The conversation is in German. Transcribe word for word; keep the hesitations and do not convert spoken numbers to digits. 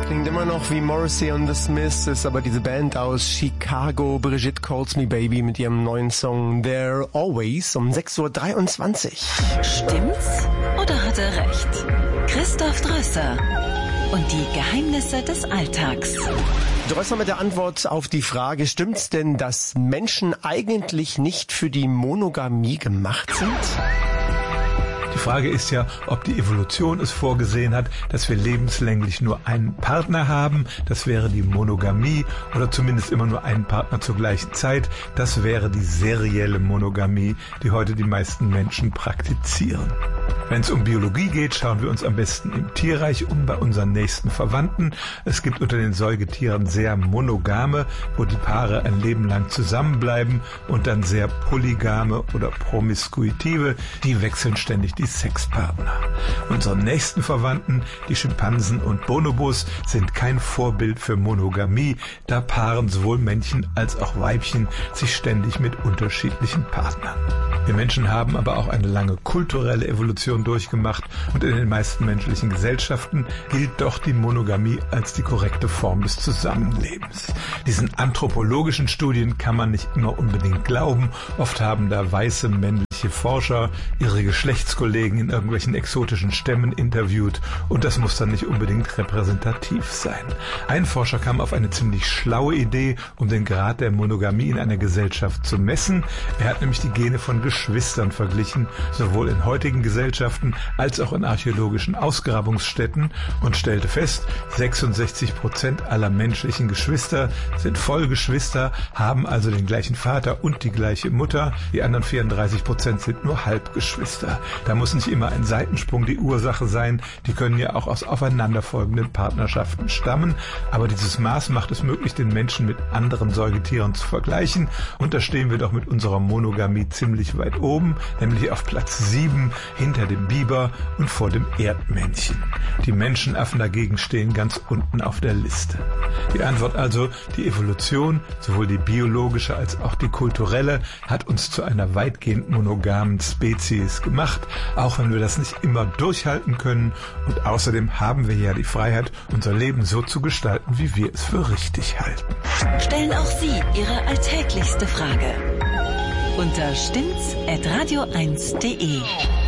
Klingt immer noch wie Morrissey und The Smiths, ist aber diese Band aus Chicago, Brigitte Calls Me Baby, mit ihrem neuen Song There Always um sechs Uhr dreiundzwanzig. Stimmt's oder hat er recht? Christoph Drösser und die Geheimnisse des Alltags. Drösser mit der Antwort auf die Frage, stimmt's denn, dass Menschen eigentlich nicht für die Monogamie gemacht sind? Die Frage ist ja, ob die Evolution es vorgesehen hat, dass wir lebenslänglich nur einen Partner haben. Das wäre die Monogamie, oder zumindest immer nur einen Partner zur gleichen Zeit. Das wäre die serielle Monogamie, die heute die meisten Menschen praktizieren. Wenn es um Biologie geht, schauen wir uns am besten im Tierreich um, bei unseren nächsten Verwandten. Es gibt unter den Säugetieren sehr monogame, wo die Paare ein Leben lang zusammenbleiben, und dann sehr polygame oder promiskuitive, die wechseln ständig die Sexpartner. Unsere nächsten Verwandten, die Schimpansen und Bonobos, sind kein Vorbild für Monogamie. Da paaren sowohl Männchen als auch Weibchen sich ständig mit unterschiedlichen Partnern. Wir Menschen haben aber auch eine lange kulturelle Evolution durchgemacht, und in den meisten menschlichen Gesellschaften gilt doch die Monogamie als die korrekte Form des Zusammenlebens. Diesen anthropologischen Studien kann man nicht immer unbedingt glauben. Oft haben da weiße männliche Forscher ihre Geschlechtskollegen in irgendwelchen exotischen Stämmen interviewt, und das muss dann nicht unbedingt repräsentativ sein. Ein Forscher kam auf eine ziemlich schlaue Idee, um den Grad der Monogamie in einer Gesellschaft zu messen. Er hat nämlich die Gene von Geschwistern verglichen, sowohl in heutigen Gesellschaften als auch in archäologischen Ausgrabungsstätten, und stellte fest, sechsundsechzig Prozent aller menschlichen Geschwister sind Vollgeschwister, haben also den gleichen Vater und die gleiche Mutter. Die anderen vierunddreißig Prozent sind nur Halbgeschwister. Da muss nicht immer ein Seitensprung die Ursache sein, die können ja auch aus aufeinanderfolgenden Partnerschaften stammen, aber dieses Maß macht es möglich, den Menschen mit anderen Säugetieren zu vergleichen, und da stehen wir doch mit unserer Monogamie ziemlich weit oben, nämlich auf Platz sieben, hinter dem Biber und vor dem Erdmännchen. Die Menschenaffen dagegen stehen ganz unten auf der Liste. Die Antwort also, die Evolution, sowohl die biologische als auch die kulturelle, hat uns zu einer weitgehend monogamen Spezies gemacht, auch wenn wir das nicht immer durchhalten können, und außerdem haben wir ja die Freiheit, unser Leben so zu gestalten, wie wir es für richtig halten. Stellen auch Sie Ihre alltäglichste Frage unter stimmt's at radio eins punkt de.